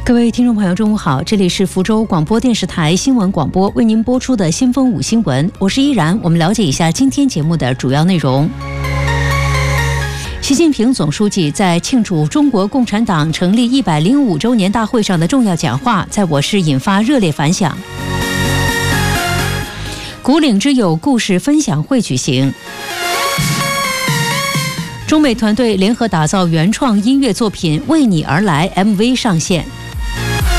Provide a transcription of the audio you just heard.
各位听众朋友，中午好，这里是福州广播电视台新闻广播为您播出的先锋5新闻，我是依然。我们了解一下今天节目的主要内容。习近平总书记在庆祝中国共产党成立105周年大会上的重要讲话，在我市引发热烈反响。古岭之友故事分享会举行。中美团队联合打造原创音乐作品《为你而来》MV 上线。